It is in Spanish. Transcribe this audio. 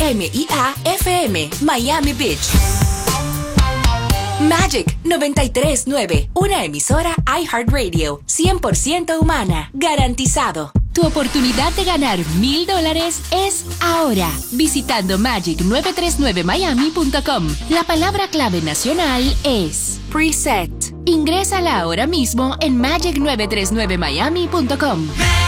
MIAFM, Miami Beach. Magic 93.9, una emisora iHeartRadio, 100% humana, garantizado. Tu oportunidad de ganar $1,000 es ahora, visitando magic939miami.com. La palabra clave nacional es Preset. Ingrésala ahora mismo en magic939miami.com.